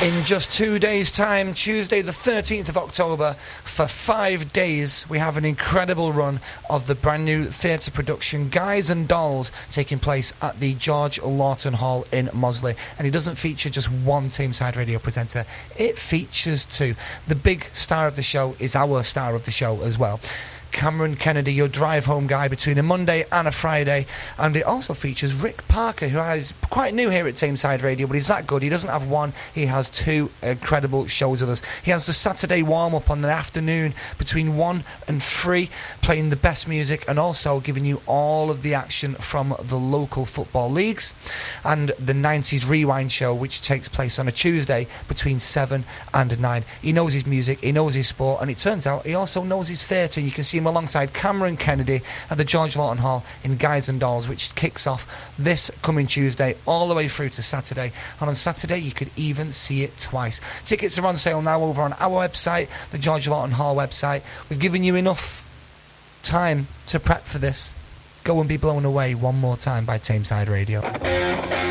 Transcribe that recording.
In just 2 days' time, Tuesday the 13th of October, for 5 days, we have an incredible run of the brand new theatre production Guys and Dolls taking place at the George Lawton Hall in Moseley. And it doesn't feature just one Tameside Radio presenter, it features two. The big star of the show is our star of the show as well. Cameron Kennedy, your drive-home guy between a Monday and a Friday. And it also features Rick Parker, who is quite new here at Tameside Radio, but he's that good. He doesn't have one, he has two incredible shows with us. He has the Saturday warm-up on the afternoon between 1 and 3, playing the best music and also giving you all of the action from the local football leagues. And the 90s Rewind show, which takes place on a Tuesday between 7 and 9. He knows his music, he knows his sport, and it turns out he also knows his theatre. You can see him alongside Cameron Kennedy at the George Lawton Hall in Guys and Dolls, which kicks off this coming Tuesday all the way through to Saturday. And on Saturday you could even see it twice. Tickets are on sale now over on our website, the George Lawton Hall website. We've given you enough time to prep for this. Go and be blown away one more time by Tameside Radio.